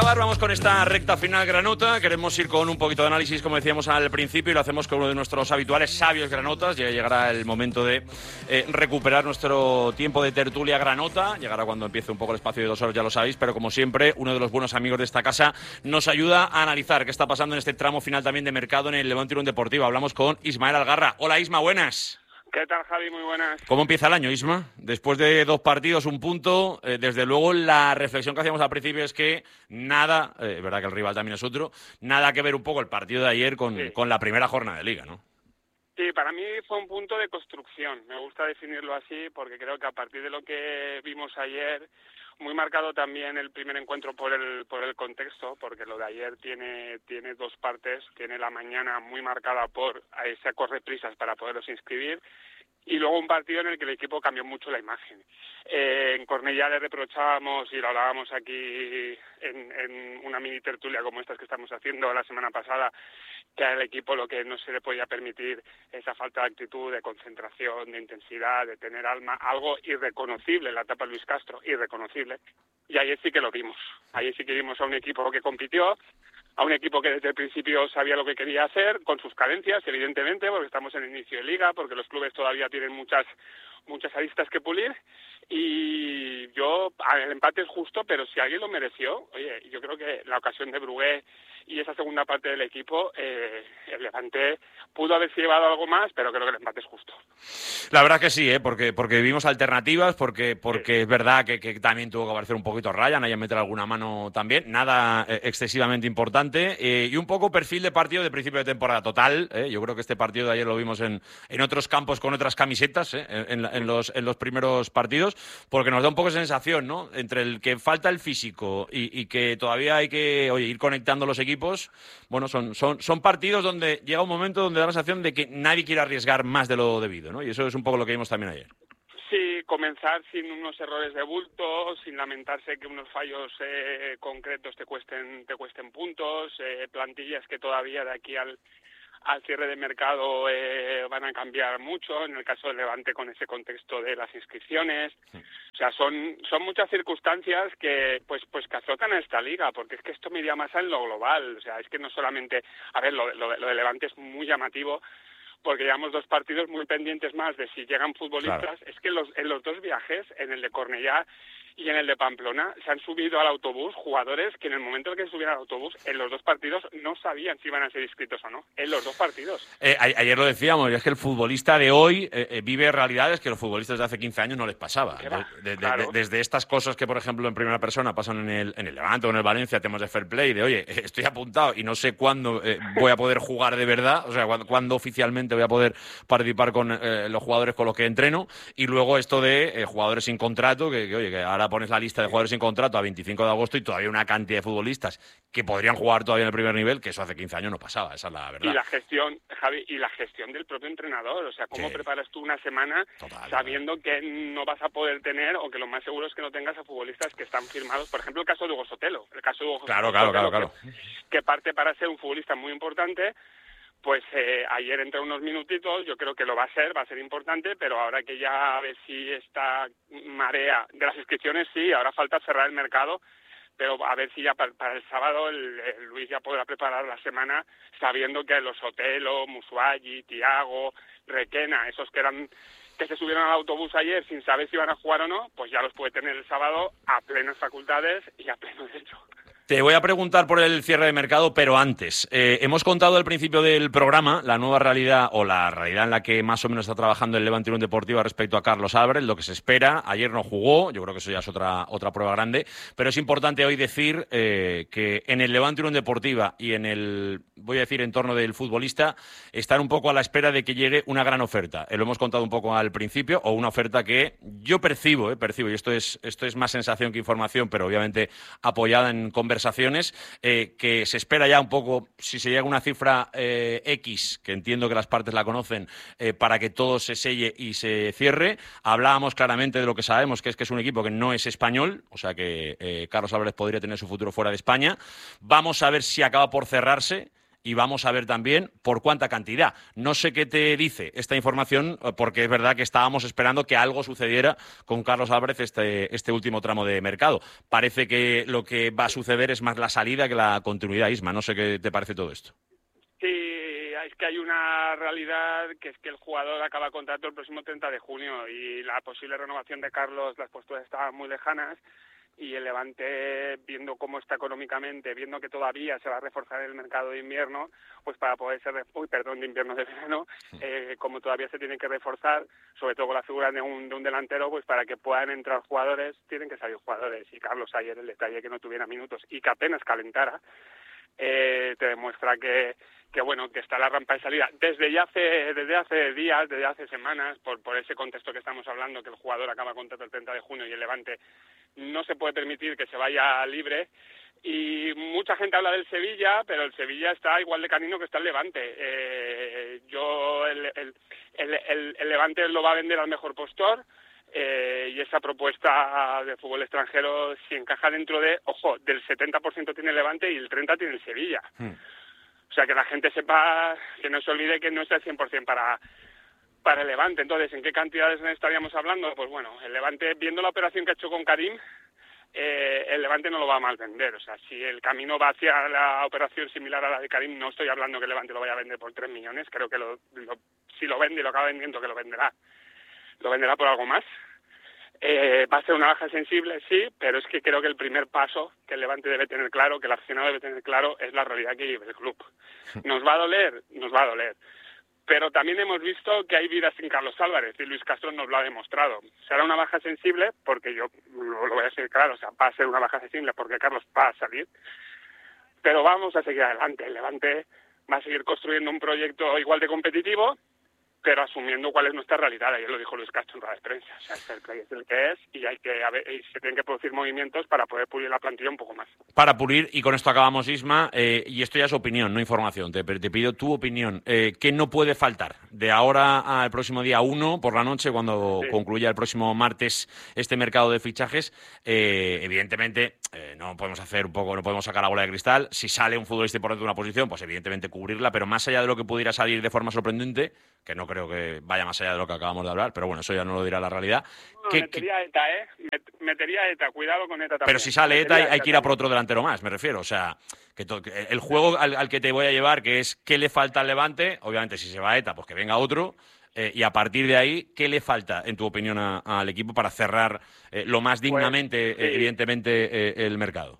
renovar, vamos con esta recta final granota. Queremos ir con un poquito de análisis, como decíamos al principio, y lo hacemos con uno de nuestros habituales sabios granotas. Ya llegará el momento de recuperar nuestro tiempo de tertulia granota. Llegará cuando empiece un poco el espacio de 2 horas, ya lo sabéis, pero como siempre, uno de los buenos amigos de esta casa nos ayuda a analizar qué está pasando en este tramo final también de mercado en el Levante Unión Deportiva. Hablamos con Ismael Algarra. Hola Isma, buenas. ¿Qué tal, Javi? Muy buenas. ¿Cómo empieza el año, Isma? Después de 2 partidos, 1 punto. Desde luego, la reflexión que hacíamos al principio es que nada, verdad que el rival también es otro, nada que ver un poco el partido de ayer con la primera jornada de Liga, ¿no? Sí, para mí fue un punto de construcción. Me gusta definirlo así porque creo que a partir de lo que vimos ayer, muy marcado también el primer encuentro por el contexto, porque lo de ayer tiene 2 partes. Tiene la mañana muy marcada por ese corre prisas para poderlos inscribir, y luego un partido en el que el equipo cambió mucho la imagen. En Cornellá le reprochábamos, y lo hablábamos aquí en una mini tertulia como estas que estamos haciendo la semana pasada, que al equipo lo que no se le podía permitir esa falta de actitud, de concentración, de intensidad, de tener alma, algo irreconocible en la etapa de Luis Castro, irreconocible. Y ayer sí que lo vimos. Ayer sí que vimos a un equipo que compitió, a un equipo que desde el principio sabía lo que quería hacer, con sus carencias, evidentemente, porque estamos en el inicio de Liga, porque los clubes todavía tienen muchas aristas que pulir, y el empate es justo, pero si alguien lo mereció, oye, yo creo que la ocasión de Brugué y esa segunda parte del equipo, el Levante pudo haberse llevado algo más, pero creo que el empate es justo. La verdad que sí, porque vimos alternativas, porque es verdad que también tuvo que aparecer un poquito Ryan, ahí a meter alguna mano también, nada excesivamente importante, y un poco perfil de partido de principio de temporada total. Yo creo que este partido de ayer lo vimos en otros campos con otras camisetas, en los primeros partidos, porque nos da un poco esa sensación, ¿no? Entre el que falta el físico y que todavía hay que ir conectando los equipos. Bueno, son partidos donde llega un momento donde da la sensación de que nadie quiere arriesgar más de lo debido, ¿no? Y eso es un poco lo que vimos también ayer. Sí, comenzar sin unos errores de bulto, sin lamentarse que unos fallos concretos te cuesten puntos, plantillas que todavía de aquí al cierre de mercado van a cambiar mucho, en el caso del Levante con ese contexto de las inscripciones. O sea, son muchas circunstancias que pues que azotan a esta liga, porque es que esto mira más en lo global. O sea, es que no solamente, a ver, lo de Levante es muy llamativo, porque llevamos 2 partidos muy pendientes más de si llegan futbolistas. Claro. Es que en los 2 viajes, en el de Cornellá y en el de Pamplona, se han subido al autobús jugadores que en el momento en que subían al autobús, en los 2 partidos no sabían si iban a ser inscritos o no, en los 2 partidos. Ayer lo decíamos, es que el futbolista de hoy vive realidades que los futbolistas de hace 15 años no les pasaba. Claro. Desde estas cosas que, por ejemplo, en primera persona pasan en el Levante o en el Valencia, temas de fair play, de oye, estoy apuntado y no sé cuándo voy a poder jugar de verdad, o sea, cuándo oficialmente voy a poder participar con los jugadores con los que entreno, y luego esto de jugadores sin contrato, que ahora pones la lista de jugadores sin contrato a 25 de agosto y todavía una cantidad de futbolistas que podrían jugar todavía en el primer nivel, que eso hace 15 años no pasaba, esa es la verdad. Y la gestión, Javi, del propio entrenador, o sea, ¿cómo preparas tú una semana sabiendo que no vas a poder tener, o que lo más seguro es que no tengas a futbolistas que están firmados? Por ejemplo, el caso de Hugo Sotelo, Claro. Que parte para ser un futbolista muy importante. Pues ayer entró unos minutitos, yo creo que va a ser importante, pero ahora que ya a ver si esta marea de las inscripciones, sí, ahora falta cerrar el mercado, pero a ver si ya para el sábado el Luis ya podrá preparar la semana sabiendo que los Sotelo, Musuagi, Thiago, Requena, esos que se subieron al autobús ayer sin saber si iban a jugar o no, pues ya los puede tener el sábado a plenas facultades y a pleno derecho. Te voy a preguntar por el cierre de mercado, pero antes. Hemos contado al principio del programa la nueva realidad, o la realidad en la que más o menos está trabajando el Levante Unión Deportiva respecto a Carlos Álvarez, lo que se espera. Ayer no jugó, yo creo que eso ya es otra prueba grande, pero es importante hoy decir que en el Levante Unión Deportiva y en el, voy a decir, entorno del futbolista, están un poco a la espera de que llegue una gran oferta. Lo hemos contado un poco al principio, o una oferta que yo percibo, y esto es más sensación que información, pero obviamente apoyada en conversaciones, que se espera ya un poco, si se llega a una cifra X, que entiendo que las partes la conocen, para que todo se selle y se cierre. Hablábamos claramente de lo que sabemos, que es un equipo que no es español, o sea que Carlos Álvarez podría tener su futuro fuera de España. Vamos a ver si acaba por cerrarse. y vamos a ver también por cuánta cantidad. No sé qué te dice esta información, porque es verdad que estábamos esperando que algo sucediera con Carlos Álvarez este último tramo de mercado. Parece que lo que va a suceder es más la salida que la continuidad, Isma. No sé qué te parece todo esto. Sí, es que hay una realidad que es que el jugador acaba contrato el próximo 30 de junio y la posible renovación de Carlos, las posturas estaban muy lejanas. Y el Levante, viendo cómo está económicamente, viendo que todavía se va a reforzar el mercado de invierno, pues para poder ser, de invierno, de verano, como todavía se tiene que reforzar, sobre todo con la figura de un delantero, pues para que puedan entrar jugadores, tienen que salir jugadores. Y Carlos ayer, el detalle que no tuviera minutos y que apenas calentara, te demuestra que está la rampa de salida desde hace días, desde hace semanas, por ese contexto que estamos hablando, que el jugador acaba contrato el 30 de junio y el Levante no se puede permitir que se vaya libre. Y mucha gente habla del Sevilla, pero el Sevilla está igual de canino que está el Levante. El Levante lo va a vender al mejor postor. Y esa propuesta de fútbol extranjero, si encaja dentro del 70% tiene el Levante y el 30% tiene el Sevilla. O sea, que la gente sepa, que no se olvide que no es el 100% para el Levante. Entonces, ¿en qué cantidades estaríamos hablando? Pues bueno, el Levante, viendo la operación que ha hecho con Karim, el Levante no lo va a mal vender. O sea, si el camino va hacia la operación similar a la de Karim, no estoy hablando que el Levante lo vaya a vender por 3 millones. Creo que si lo vende y lo acaba vendiendo, que lo venderá por algo más. Va a ser una baja sensible, sí, pero es que creo que el primer paso que el Levante debe tener claro, que el aficionado debe tener claro, es la realidad que vive el club. ¿Nos va a doler? Nos va a doler. Pero también hemos visto que hay vidas sin Carlos Álvarez, y Luis Castro nos lo ha demostrado. Será una baja sensible, porque yo lo voy a decir claro, o sea, va a ser una baja sensible porque Carlos va a salir, pero vamos a seguir adelante. El Levante va a seguir construyendo un proyecto igual de competitivo, pero asumiendo cuál es nuestra realidad. Ayer lo dijo Luis Castro en rueda de prensa. O sea, el play es el que es y se tienen que producir movimientos para poder pulir la plantilla un poco más. Para pulir, y con esto acabamos, Isma, y esto ya es opinión, no información, te pido tu opinión. ¿Qué no puede faltar de ahora al próximo día 1 por la noche, cuando concluya el próximo martes este mercado de fichajes? Evidentemente, no podemos sacar la bola de cristal. Si sale un futbolista importante de una posición, pues evidentemente cubrirla, pero más allá de lo que pudiera salir de forma sorprendente, que no creo que vaya más allá de lo que acabamos de hablar, pero bueno, eso ya no lo dirá la realidad. Metería ETA, metería ETA, cuidado con ETA también. Pero si sale ETA hay que ir a por otro delantero más, me refiero. O sea, que el juego al que te voy a llevar, que es qué le falta al Levante, obviamente si se va ETA, pues que venga otro, y a partir de ahí, ¿qué le falta, en tu opinión, al equipo para cerrar lo más dignamente, evidentemente, el mercado?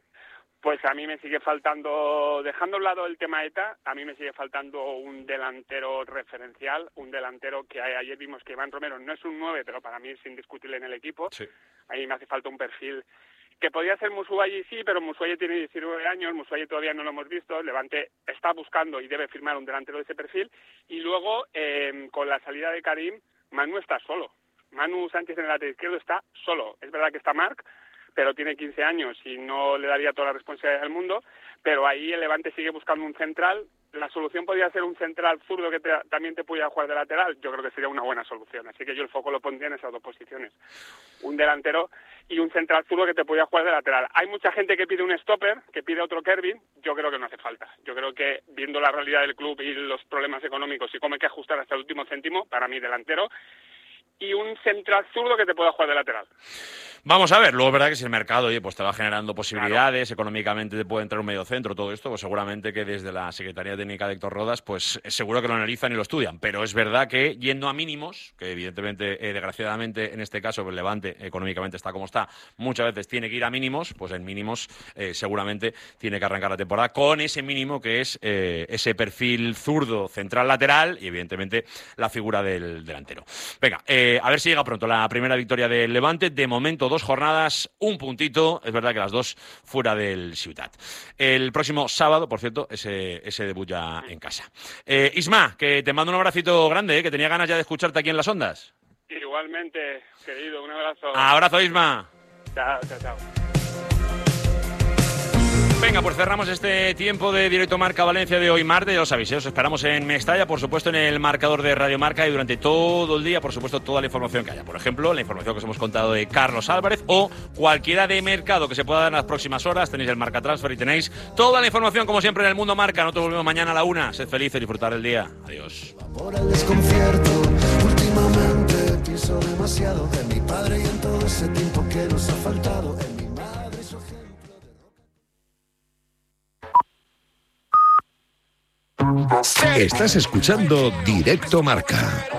Pues a mí me sigue faltando, dejando a un lado el tema ETA, a mí me sigue faltando un delantero referencial, un delantero que ayer vimos que Iván Romero no es un 9, pero para mí es indiscutible en el equipo. Sí. A mí me hace falta un perfil que podría ser Musuayi, sí, pero Musuayi tiene 19 años, Musuayi todavía no lo hemos visto, el Levante está buscando y debe firmar un delantero de ese perfil, y luego, con la salida de Karim, Manu está solo. Manu Sánchez en el lateral izquierdo está solo. Es verdad que está Marc, pero tiene 15 años y no le daría toda la responsabilidad del mundo, pero ahí el Levante sigue buscando un central. La solución podría ser un central zurdo que también te pudiera jugar de lateral. Yo creo que sería una buena solución, así que yo el foco lo pondría en esas dos posiciones. Un delantero y un central zurdo que te pudiera jugar de lateral. Hay mucha gente que pide un stopper, que pide otro Kervin. Yo creo que no hace falta. Yo creo que, viendo la realidad del club y los problemas económicos y cómo hay que ajustar hasta el último céntimo, para mí delantero, y un central zurdo que te pueda jugar de lateral. Vamos a ver, luego es verdad que si el mercado pues te va generando posibilidades, claro, económicamente te puede entrar un medio centro, todo esto, pues seguramente que desde la Secretaría Técnica de Héctor Rodas, pues seguro que lo analizan y lo estudian, pero es verdad que yendo a mínimos, que evidentemente, desgraciadamente, en este caso, el Levante económicamente está como está, muchas veces tiene que ir a mínimos, pues en mínimos seguramente tiene que arrancar la temporada con ese mínimo que es ese perfil zurdo central lateral y evidentemente la figura del delantero. Venga, a ver si llega pronto la primera victoria del Levante. De momento 2 jornadas, un puntito, es verdad que las 2 fuera del Ciutat. El próximo sábado, por cierto, ese debut ya en casa. Isma, que te mando un abracito grande, que tenía ganas ya de escucharte aquí en las ondas. Igualmente, querido, un abrazo. Abrazo, Isma. Chao, chao, chao. Venga, pues cerramos este tiempo de Directo Marca Valencia de hoy martes. Ya os avisé, os esperamos en Mestalla, por supuesto en el marcador de Radio Marca y durante todo el día, por supuesto, toda la información que haya. Por ejemplo, la información que os hemos contado de Carlos Álvarez o cualquiera de mercado que se pueda dar en las próximas horas. Tenéis el Marca Transfer y tenéis toda la información, como siempre, en el Mundo Marca. Nosotros volvemos mañana a la 1. Sed felices, disfrutar el día. Adiós. Por el desconcierto, últimamente pienso demasiado de mi padre y en todo ese tiempo que nos ha faltado. En mi madre y su ejemplo de rock. Estás escuchando Directo Marca.